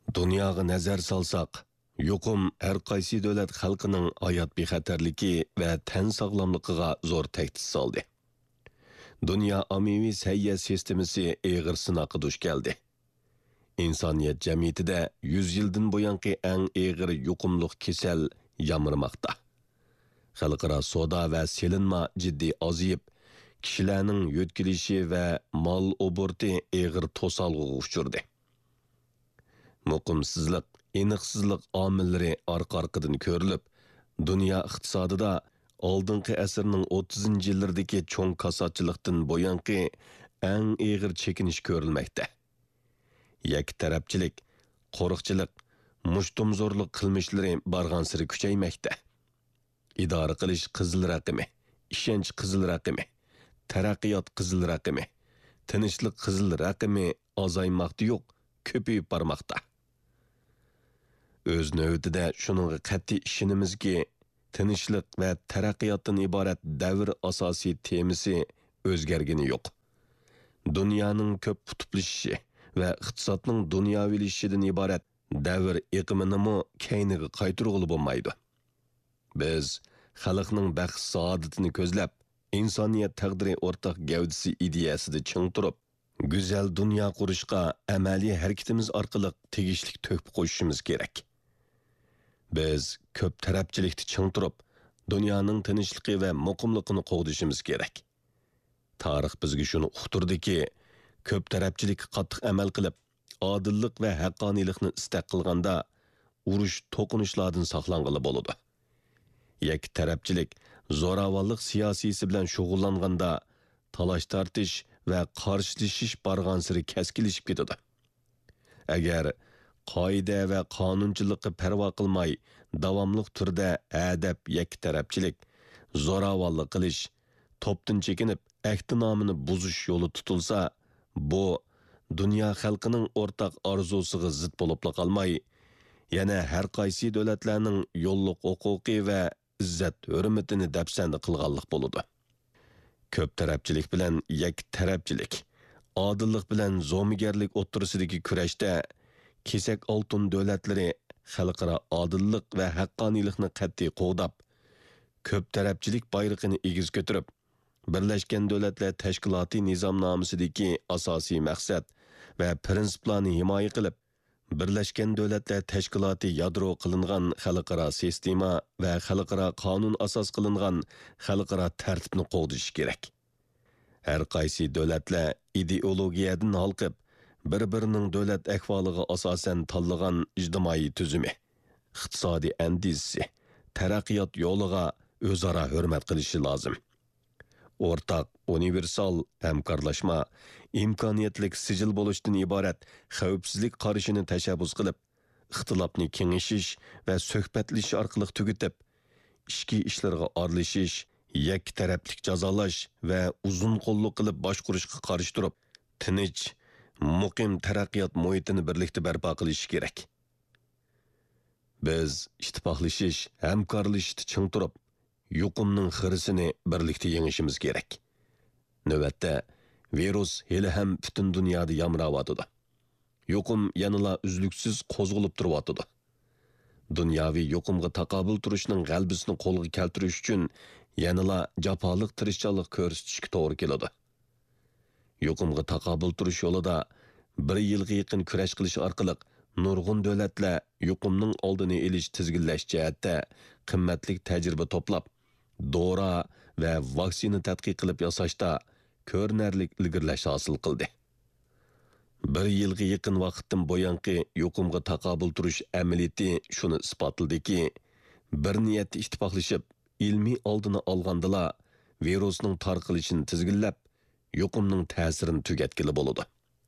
Dunyoga nazar solsak, yuqum har qaysi davlat xalqining hayot bexatarligi va tan sog'lomligiga zo'r tahdid soldi. Dunyo ommaviy sayya sistemasi og'ir sinoqqa duch keldi. İnsaniyet jamiyatida 100 yildan buyangi eng og'ir yuqumliq kasal yamirmoqda. Xalqaro savdo va selinma jiddiy oziyib, kishilarning yo'tkilishi va mol oborti og'ir to'salg'iga uchurdi. Muqimsizlik, aniqsizlik omillari orqa-orqadan ko'rilib, dunyo iqtisodida oldingi asrning 30-yillardagi cho'ng kasodchilikdan buyangi eng og'ir chekinish ko'rilmoqda. Yaktarafchilik, qo'riqchilik, mushtumzo'rlik qilmishlari barg'ansiri kuchaymoqda. İdora qilish qizil raqami, ishonch qizil raqami, taraqqiyot qizil raqami, tinchlik qizil raqami ozaymoqda yo'q, ko'payib bormoqda. O'z navbatida shuningga qat'iy ishonimizki, tinchlik va taraqqiyotdan iborat davr asosiy temasi o'zgargani yo'q. Dunyoning ko'p qutblashishi va iqtisodning dunyovilashishidan iborat davr iqimini keyniga qaytarg'ili bo'lmaydi. Biz xalqning baxt saodatini ko'zlab, insoniyat taqdiri o'rtaq gavdisi ideyasida ching turib, go'zal dunyo qurishga amaliy harakatimiz orqali tegishli to'p qo'yishimiz kerak. Biz ko'p tarafchilikda ching turib, dunyoning tinchligi va muqimligini qo'g'dishimiz kerak. Tarix bizga shuni uqtirdiki, ko'p tarafchilikka qattiq amal qilib, odillik va haqqoniylikni istak qilganda urush to'qinishlardan saqlanqili bo'ladi. Yak tarafchilik, zo'ravonlik siyosiysi bilan shug'ullanganda talash tortish va qarshilashish barg'ansiri keskinlashib ketadi. Agar qoida va qonunchilikka parvo qilmay, davomli turda adab yak tarafchilik, zo'ravonlik qilish, to'pdan chekinib, ahdinomini buzish yo'li tutilsa, bu dunyo xalqining o'rtaq orzusiga zid bo'lib qolmay, yana har qaysi davlatlarning yo'lliq huquqi va izzat hurmatini dafsanda qilganlik bo'ladi. Ko'p tarafchilik bilan yak tarafchilik, odillik bilan zo'migarlik o'ttirisidagi kurashda kesak oltin davlatlari xalqaro odillik va haqqoniylikni qat'iy qo'g'dab, ko'p tarafchilik bayrog'ini egiz ko'tarib, Birlashgan Davlatlar Tashkiloti nizomnomasidagi asosiy maqsad va prinsiplarni himoya qilib, Birlashgan Davlatlar Tashkiloti yadro qilingan xalqaro sistema va xalqaro qonun asos qilingan xalqaro tartibni qo'g'dish kerak. Har qaysi davlatlar ideologiyadan halqib, bir-birining davlat ahvoliga asosan tanlagan ijtimoiy tuzumi, iqtisodiy andizisi, taraqqiyot yo'liga o'zaro hurmat qilishi lozim. O'rtaq, universal hamkorlashma, imkoniyatlik sijil bo'lishdan iborat xavfsizlik qarashini tashabbus qilib, ixtilofni kengashish va suhbatlashish orqali tugatib, ichki ishlarga aralashish, yak taraflik jazolash va uzun qo'lliq qilib boshqurishga qarshi turib, tinch, muqim taraqqiyot muhitini birlikda barpo qilish kerak. Biz ittifoqlashish, hamkorlashishda ching turib, yuqumning xirisini birlikda yengishimiz kerak. Navbatda virus hali ham butun dunyoda yamrayotdi. Yuqum yanala uzluksiz qo'zg'alib turibdi. Dunyoviy yuqumga taqobil turishning g'albisini qo'lga keltirish uchun yanala jafoliq tirishchilik ko'rsatishga to'g'ri keladi. Yuqumga taqobil turish yo'lida 1 yilga yaqin kurash qilish orqali nurg'un davlatlar yuqumning oldini olish tizginlash jihatda qimmatli tajriba to'plab, dora va vaksina tadqiq qilib yasashda ko'rinarli ilgirlash hosil qildi. 1 yilga yaqin vaqtdan buyangi yuqumga taqobil turish amaliyoti shuni isbotladiki, bir niyatda ittifoqlashib, ilmiy oldini olgandala virusning tarqalishini tizginlab, yuqumning ta'sirini tugatgili bo'ladi.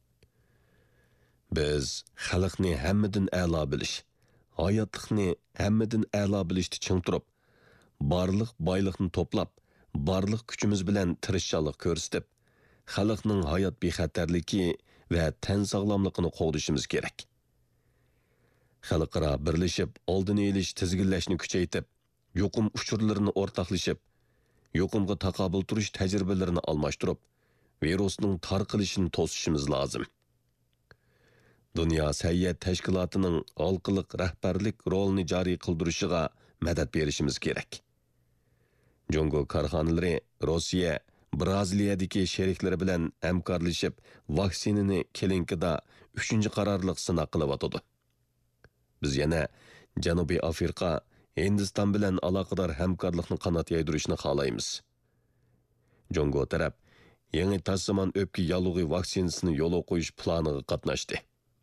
Biz xalqni hammadan a'lo bilish, hayotlikni hammadan a'lo bilishni ching turib, barliq boyliqni to'plab, barliq kuchimiz bilan tirishchilik ko'rsatib, xalqning hayot bexatarligi va tan sog'lomligini qo'g'dishimiz kerak. Xalqaro birlashib, oldini olish tizginlashni kuchaytirib, yuqum uchurlarini o'rtaqlashib, yuqumga taqobil turish tajribalarini almashtirib, virusning tarqalishini to'sishimiz lozim. Dünya Səhiyyə Təşkilatının halqılıq rəhbərlik rolunu cari qıldırışıga mədət berişimiz gerek. Jungo karxanaları Rossiya, Braziliyadagi şeriklari bilan hamkorlashib vaksinini kelinkida 3-chi qarorliq sinaq qilyotdi. Biz yana Janubiy Afrika, Hindiston bilan aloqador hamkorlikni qanot yaydirishni xohlaymiz. Jungo taraf yangi tassamon o'pka yalug'i vaksinasini yo'l qo'yish planiga qatnashdi.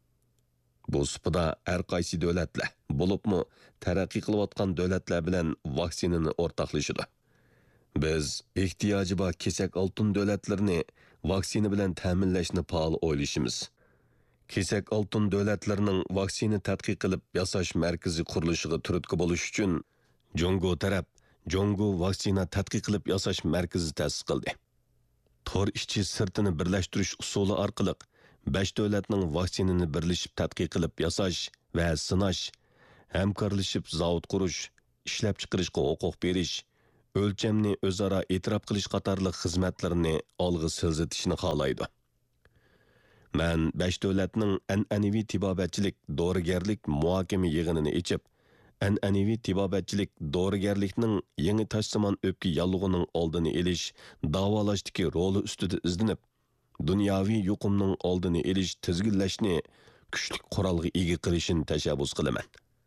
Bu supada har qaysi davlatlar, bo'libmi taraqqiy qilayotgan davlatlar bilan vaksinani o'rtoqlashadi. Biz ehtiyoji bor kesak oltin davlatlarini vaksina bilan ta'minlashni faol o'ylashimiz. Kesak oltin davlatlarining vaksina tadqiq qilib yasash markazi qurilishiga turtki bo'lish uchun Jungo taraf Jungo vaksina tadqiq qilib yasash markazi ta'sis qildi. Tor ishchi sirtini birlashtirish usuli orqali 5 davlatning vaksinini birlashib tadqiq qilib yasash va sinash, hamkorlashib zavod qurish, ishlab chiqarishga huquq berish, o'lchamni o'zaro e'tirof qilish qatorli xizmatlarni olg'a siljitishni xohlaydi. Men 5 davlatning an'anaviy tibobatchilik, dorigarlik muhokama yig'inini ichib, an'anaviy tibobatchilik, dorigarlikning yangi tashsimon o'pka yallig'ining oldini olish, davolashdagi roli ustida izlanib, dunyoviy yuqumning oldini olish, tizginlashni kuchli qurolga ega qilishini tashabbus qilaman.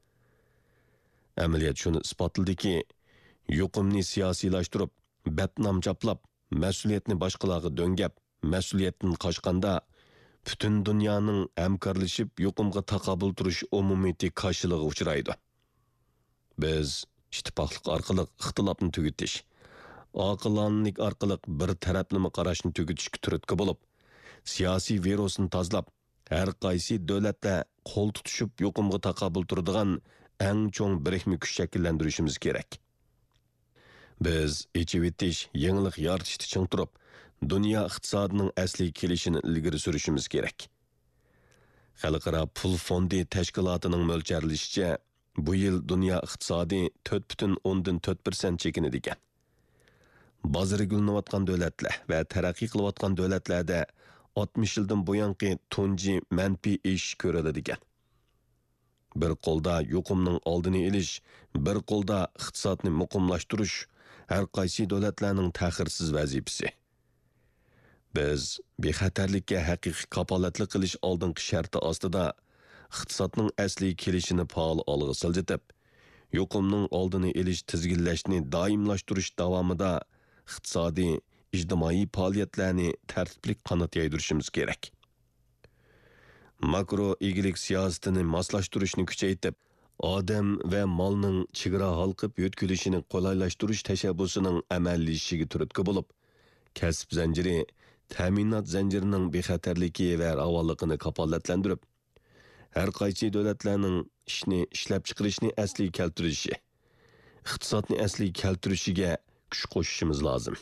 Amaliyot shuni isbotladiki, yuqumni siyosiylashtirib, batnom chaplab, mas'uliyatni boshqalarga do'ngab, mas'uliyatdan qochganda butun dunyoning hamkorlashib yuqumga taqobil turish umumiyati qarshiligiga uchraydi. Biz ittifoqlik orqali ixtilofni tugutish, oqilonlik orqali bir taraflama qarashni tugutishga turtki bo'lib, siyosiy virusni tozalab, har qaysi davlatda qo'l tutishib yuqumga taqobil turadigan eng cho'ng birikma kuch shakllantirishimiz kerak. Biz ichivitish, yangilik yaratishda ching turib, dunyo iqtisodining asli kelishini ilgari surishimiz kerak. Xalqaro pul fondi tashkilotining mo'ljallashicha, bu yil dunyo iqtisodi 4,4% chekinadigan. Bozori gullanayotgan davlatlar va taraqqiy qilayotgan davlatlarda 60 yildan buyangi tunji manfiy ish ko'riladigan. Bir qo'lda yuqumning oldini olish, bir qo'lda iqtisodni muqimlashtirish har qaysi davlatlarning ta'xirsiz vazifasi. Biz bexatarlikka haqiqiy kapolatlik qilish oldingi sharti ostida iqtisodning asli kelishini faol olg'a siljitib, yuqumning oldini olish, tizginlashni doimlashtirish davomida iqtisodiy, ijtimoiy faoliyatlarni tartibli qanot yaydirishimiz kerak. Makro egilik siyosatini moslashtirishni kuchaytirib, odam va molning chegara halqib yo'tkilishini qo'laylashtirish tashabbusining amallashishiga turtki bo'lib, kasb zanjiri, ta'minot zanjirining bexatarligi va ravolligini kapolatlantirib, har qaysi davlatlarning ishni ishlab chiqarishni asli keltirishi, iqtisodni asli keltirishiga kuch qo'shishimiz lozim.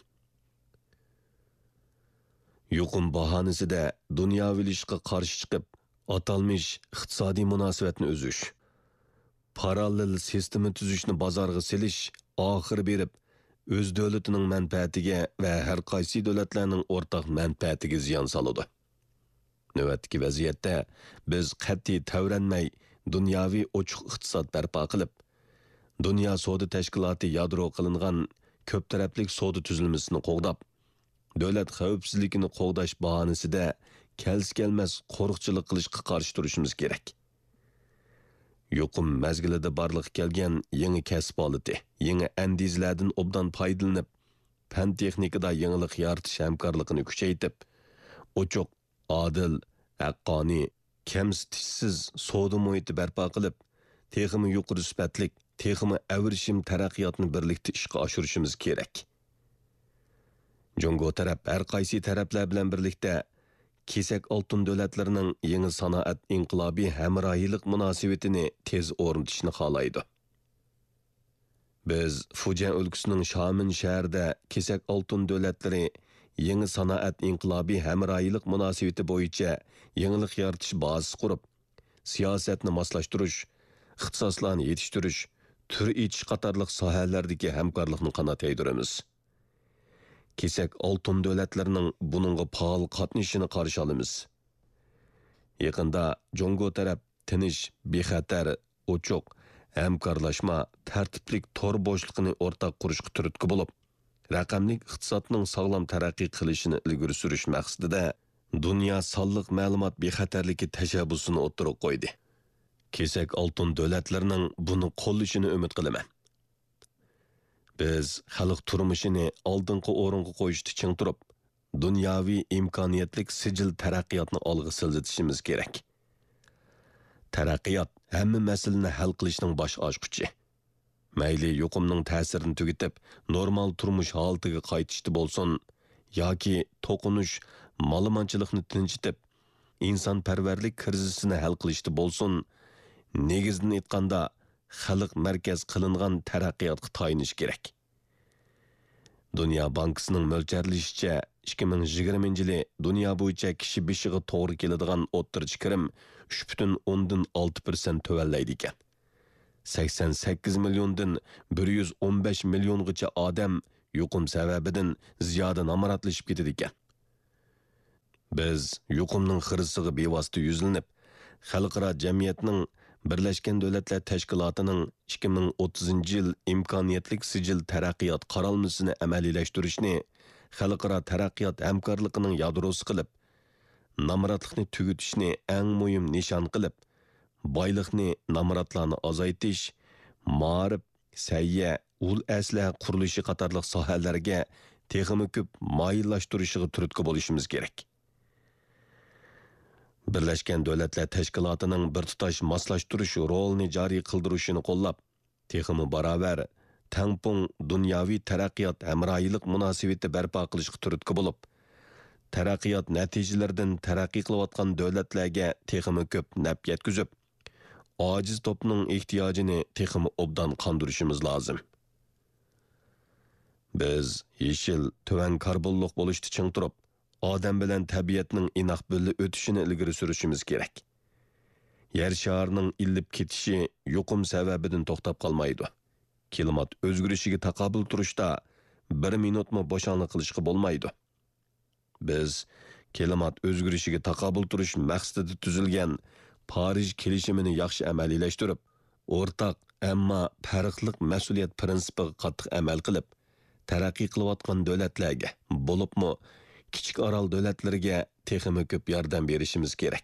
Yuqum bahonasida dunyoviylashga qarshi chiqib, atalmish iqtisodiy munosabatni uzish, parallel sistema tuzishni bozorga selish, oxir berib, o'z davlatining manfaatiga va har qaysi davlatlarning o'rtaq manfaatiga ziyon soladi. Navbatdagi vaziyatda biz qat'iy tavranmay dunyoviy ochiq iqtisod barpo qilib, dunyo savdo tashkiloti yadro qilingan ko'p taraflik savdo tuzilmasini qo'g'dab, davlat xavfsizligini qo'g'dash bahonasida kelmas qo'riqchilik qilishga qarshi turishimiz kerak. Yuqum mezgilida barliq kelgan yangi kasb holati, yangi andizlardan obdan foydalanib, fan texnikada yangilik yaratish hamkorligini kuchaytirib, ochiq, adil, haqqoniy, kamsitishsiz savdo muhiti barpo qilib, texmi yuqori sifatlik, texmi avrishim taraqqiyotni birlikda ishga oshirishimiz kerak. Jungo taraf har qaysi taraflar bilan birlikda kesak oltin davlatlarining yangi sanoat inqilobiy hamrohiylik munosabatini tez o'rnatishni xohlaydi. Biz Fujian o'lkasining Shamin shahrida kesak oltin davlatlari yangi sanoat inqilobiy hamrohiylik munosabati bo'yicha yangilik yaratish bazasi qurib, siyosatni moslashtirish, ixtisoslarni yetishtirish, tur etish qatorliq sohalardagi hamkorlikni qanot yaydiramiz. Kesak oltin davlatlarining buningga faol qatnashishini qarshi olamiz. Yaqında Jongo taraf tinish, bexatar, ochiq, hamkorlashma, tartiblik tor bo'shliqini o'rtaq qurishga turtki bo'lib, raqamlik iqtisodning sog'lom taraqqiy qilishini ilgari surish maqsadida dunyo sonliq ma'lumot bexatarligi tashabbusini o'ttirib qo'ydi. Kesak oltin davlatlarining buni qo'llashini umid qilaman. Biz xalq turmushini oldingi o'ringa qo'yishda ching turib, dunyoviy imkoniyatlik sijil taraqqiyotni olg'a siljitishimiz kerak. Taraqqiyot hamma masalani hal qilishning bosh ochqichi. Mayli yuqumning ta'sirini tugatib, normal turmush holatiga qaytishdi bo'lsin, yoki to'qinish, ma'lumotchilikni tinchitib, insonparvarlik krizisini hal qilishdi bo'lsin, negizini aytganda xalq markaz qilingan taraqqiyotga tayinish kerak. Dünya Bankasının mo'ljallashicha 2020-yili dunyo bo'yicha kishi beshiga to'g'ri keladigan o'ttirchi kirim 3,6% tövallaydi ekan. 88 milliondan 115 milliongacha odam yuqum sababidan ziyoda namoratlashib ketadi ekan. Biz yuqumning xirisiga bevosita yuzlanib, xalqaro jamiyatning Birleşken Devletler Teşkilatı'nın 2030 yıl imkoniyatlik sicil taraqqiyot qaralmasini amaliyleştirishni xalqaro taraqqiyot hamkorligining yadrosi qilib, namoratlikni tugutishni eng muhim nishon qilib, boyliqni namoratlarni azaytish, ma'rif, sayya, ul asla qurilishi qatorliq sohalarga texmi ko'p moyillashtirishiga turtki bo'lishimiz kerak. Birleşken Devletler Teşkilatı'nın bir tutaş maslaştırış rolini cari kıldırışını qollab, texmi baraber, tangpung dunyoviy taraqqiyot hamroyilik munosabati barpo qilishga turtki bo'lib, taraqqiyot natijalaridan taraqqiy qilayotgan davlatlarga texmi ko'p naf yetkazib, ojiz topning ehtiyojini texmi obdan qondirishimiz lozim. Biz yeshil, tuvan karbonliq bo'lishni ching turib, odam bilan tabiatning inoq bo'lib o'tishini ilgari surishimiz kerak. Yer sharining illib ketishi yuqum sababidan to'xtab qolmaydi. Klimat o'zgarishiga taqobil turishda 1 minutmi bo'shanlik qilishga bo'lmaydi. Biz klimat o'zgarishiga taqobil turish maqsadida tuzilgan Parij kelishimini yaxshi amaliyleştirib, o'rtaq ammo farqli mas'uliyat prinsipiga qattiq amal qilib, taraqqiy qilayotgan davlatlarga, bo'libmi kichik orol davlatlariga texmi ko'p yordam berishimiz kerak.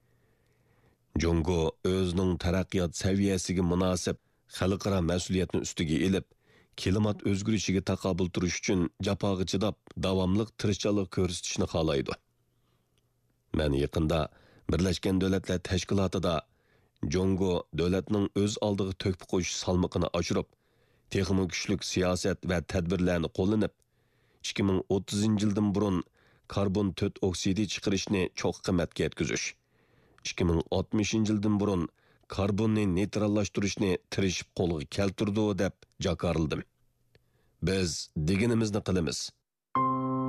Jongo o'zining taraqqiyot saviyasiga munosib xalqaro mas'uliyatni ustiga elib, klimat o'zgarishiga taqobil turish uchun jafoga chidab, davomli tirishchilik ko'rsatishni xohlaydi. Men yaqinda Birleşken Devletler Teşkilatı'da Jongo davlatning o'z oldiga to'kib qo'yish salmoqini oshirib, texmi kuchlik siyosat va tadbirlarni qo'llanib, 2030 yildan burun karbon 4 oksidi chiqarishni cho'q qimmatga yetkazish, 2060 yildan burun karbonni neytrallashtirishni tirishib qo'lga keltirdi deb jakarıldım. Biz deganimizni qilamiz.